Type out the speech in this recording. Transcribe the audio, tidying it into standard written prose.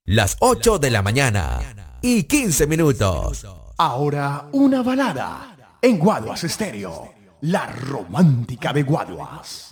Las 8 de la mañana y 15 minutos. Ahora una balada en Guaduas Estéreo, la romántica de Guaduas.